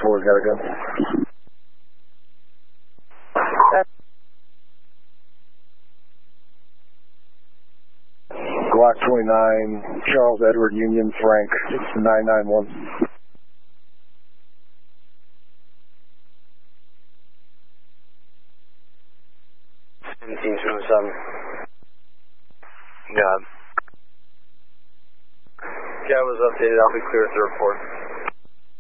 4's got to go. Glock 29, Charles Edward Union Frank, 991. 1727. God. Guy was updated. I'll be clear at the report.